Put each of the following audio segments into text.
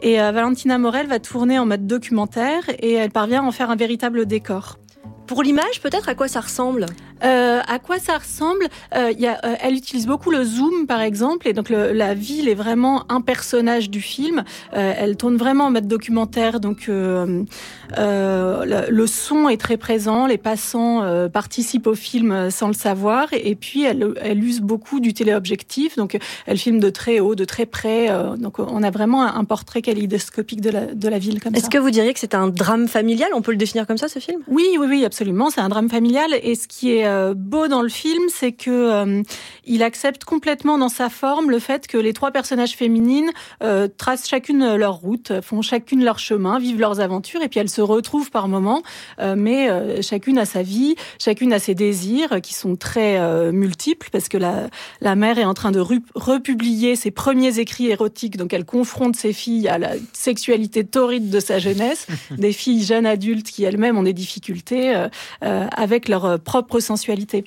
Et Valentina Morel va tourner en mode documentaire et elle parvient à en faire un véritable décor. Pour l'image, peut-être, à quoi ça ressemble ? À quoi ça ressemble ? Elle utilise beaucoup le zoom, par exemple, et donc la ville est vraiment un personnage du film. Elle tourne vraiment en mode documentaire, donc le son est très présent, les passants participent au film sans le savoir, et puis elle use beaucoup du téléobjectif, donc elle filme de très haut, de très près, donc on a vraiment un portrait kaléidoscopique de la ville comme ça. Est-ce que vous diriez que c'est un drame familial ? On peut le définir comme ça, ce film ? Oui, absolument, c'est un drame familial, et ce qui est beau dans le film, c'est que il accepte complètement dans sa forme le fait que les trois personnages féminines tracent chacune leur route, font chacune leur chemin, vivent leurs aventures, et puis elles se retrouvent par moments, mais chacune a sa vie, chacune a ses désirs qui sont très multiples, parce que la mère est en train de republier ses premiers écrits érotiques, donc elle confronte ses filles à la sexualité torride de sa jeunesse, des filles jeunes adultes qui elles-mêmes ont des difficultés avec leur propre sensualité.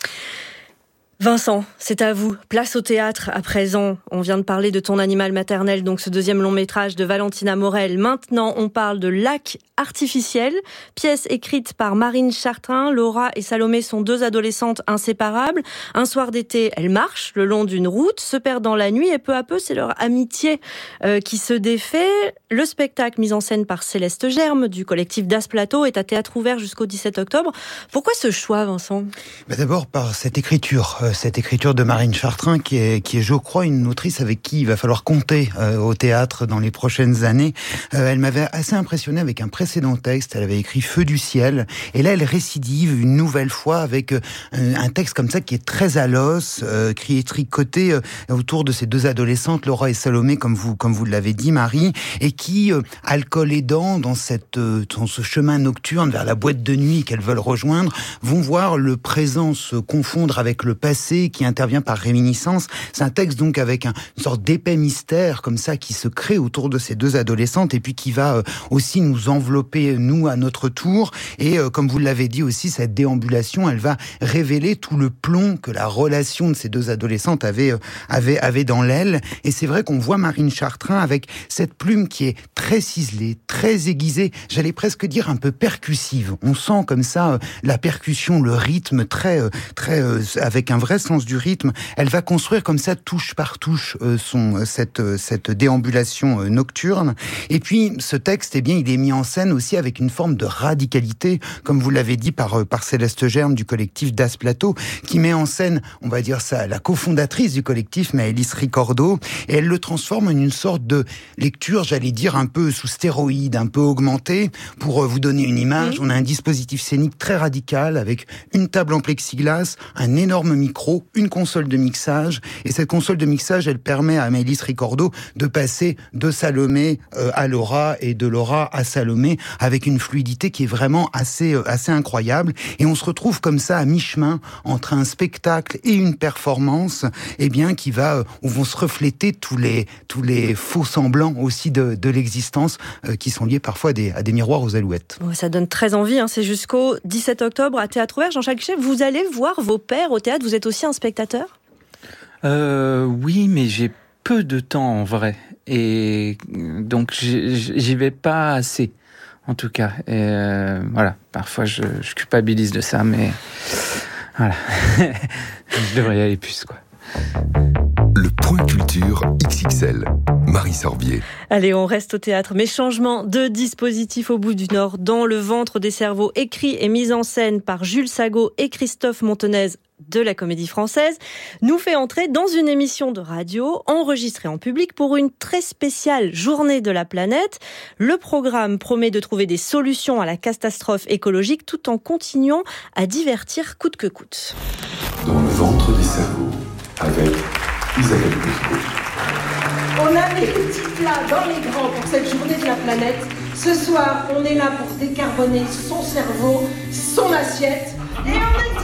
Vincent, c'est à vous. Place au théâtre à présent. On vient de parler de Ton animal maternel, donc ce deuxième long métrage de Valentina Morel. Maintenant, on parle de Lac artificiel, pièce écrite par Marine Chartrain. Laura et Salomé sont deux adolescentes inséparables. Un soir d'été, elles marchent le long d'une route, se perdent dans la nuit et peu à peu, c'est leur amitié qui se défait. Le spectacle mis en scène par Céleste Germe du collectif Das Plateau est à théâtre ouvert jusqu'au 17 octobre. Pourquoi ce choix, Vincent ? D'abord par cette écriture de Marine Chartrain qui est, je crois, une autrice avec qui il va falloir compter au théâtre dans les prochaines années. Elle m'avait assez impressionné avec un précédent texte. Elle avait écrit Feu du ciel, et là elle récidive une nouvelle fois avec un texte comme ça qui est très à l'os, qui est tricoté autour de ces deux adolescentes, Laura et Salomé, comme vous l'avez dit, Marie, et qui, alcool aidant, dans ce chemin nocturne vers la boîte de nuit qu'elles veulent rejoindre, vont voir le présent se confondre avec le passé, qui intervient par réminiscence. C'est un texte donc avec une sorte d'épais mystère comme ça qui se crée autour de ces deux adolescentes, et puis qui va aussi nous envelopper, nous, à notre tour. Et comme vous l'avez dit aussi, cette déambulation, elle va révéler tout le plomb que la relation de ces deux adolescentes avait dans l'aile. Et c'est vrai qu'on voit Marine Chartrain avec cette plume qui est très ciselée, très aiguisée, j'allais presque dire un peu percussive. On sent comme ça la percussion, le rythme très avec un vrai sens du rythme. Elle va construire comme ça, touche par touche, cette déambulation nocturne. Et puis, ce texte, il est mis en scène aussi avec une forme de radicalité, comme vous l'avez dit, par Céleste Germe du collectif Das Plateau, qui met en scène, on va dire ça, la cofondatrice du collectif, Maëlys Ricordo, et elle le transforme en une sorte de lecture, j'allais dire, un peu sous stéroïde, un peu augmentée. Pour vous donner une image, on a un dispositif scénique très radical, avec une table en plexiglas, un énorme micro, une console de mixage, et cette console de mixage, elle permet à Maëlys Ricordo de passer de Salomé à Laura et de Laura à Salomé avec une fluidité qui est vraiment assez incroyable, et on se retrouve comme ça à mi-chemin entre un spectacle et une performance, où vont se refléter tous les faux semblants aussi de l'existence qui sont liés parfois à des miroirs aux alouettes. Ça donne très envie, c'est jusqu'au 17 octobre à Théâtre Ouvert. Jean-Jacques Chéf, vous allez voir vos pairs au théâtre, vous êtes aussi un spectateur ? Oui, mais j'ai peu de temps en vrai, et donc j'y vais pas assez, en tout cas. Et voilà, parfois je culpabilise de ça, mais voilà, je devrais y aller plus, quoi. Le Point Culture XXL, Marie Sorbier. Allez, on reste au théâtre, mais changement de dispositif au bout du Nord, dans le ventre des cerveaux, écrit et mis en scène par Jules Sagot et Christophe Montenez de la Comédie Française, nous fait entrer dans une émission de radio enregistrée en public pour une très spéciale journée de la planète. Le programme promet de trouver des solutions à la catastrophe écologique tout en continuant à divertir coûte que coûte. Dans le ventre des cerveaux, avec Isabelle Cusco. On a des petits plats dans les grands pour cette journée de la planète. Ce soir, on est là pour décarboner son cerveau, son assiette. Et on est